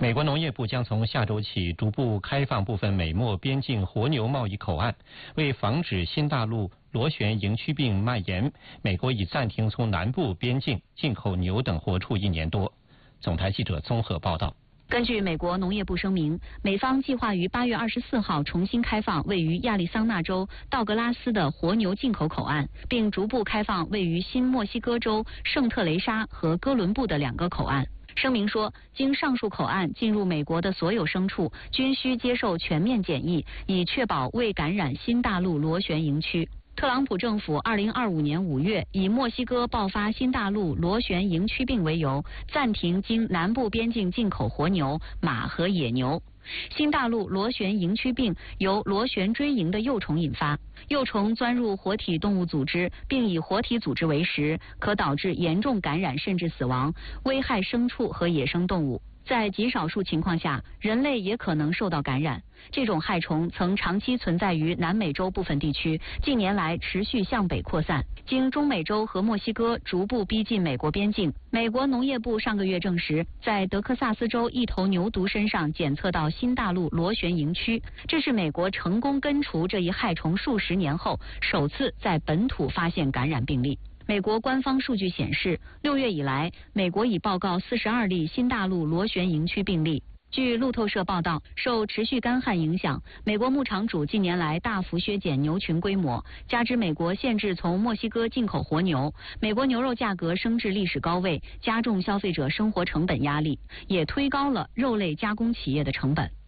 美国农业部将从下周起逐步开放部分美墨边境活牛贸易口岸，为防止新大陆螺旋营区病蔓延，美国已暂停从南部边境进口牛等活畜1年多。总台记者综合报道。 根据美国农业部声明，美方计划于8月24号重新开放位于亚利桑那州道格拉斯的活牛进口口岸，并逐步开放位于新墨西哥州圣特雷莎和哥伦布的2个口岸。声明说，经上述口岸进入美国的所有牲畜均需接受全面检疫，以确保未感染新大陆螺旋营区。特朗普政府2025年5月以墨西哥爆发新大陆螺旋营区病为由，暂停经南部边境进口活牛、马和野牛。新大陆螺旋营区病由螺旋锥蝇的幼虫引发，幼虫钻入活体动物组织，并以活体组织为食，可导致严重感染甚至死亡，危害牲畜和野生动物。在极少数情况下，人类也可能受到感染。这种害虫曾长期存在于南美洲部分地区，近年来持续向北扩散，经中美洲和墨西哥逐步逼近美国边境。美国农业部上个月证实，在德克萨斯州一头牛犊身上检测到新大陆螺旋营区，这是美国成功根除这一害虫数十年后首次在本土发现感染病例。美国官方数据显示，6月以来，美国已报告42例新大陆螺旋营区病例。据路透社报道，受持续干旱影响，美国牧场主近年来大幅削减牛群规模，加之美国限制从墨西哥进口活牛，美国牛肉价格升至历史高位，加重消费者生活成本压力，也推高了肉类加工企业的成本。